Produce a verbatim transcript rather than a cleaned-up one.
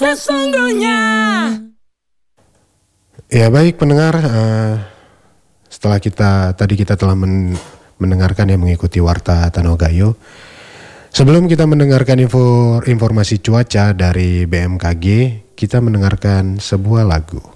sesungguhnya. Ya baik pendengar, uh, setelah kita tadi kita telah men, mendengarkan ya mengikuti Warta Tanoh Gayo. Sebelum kita mendengarkan info informasi cuaca dari B M K G, kita mendengarkan sebuah lagu.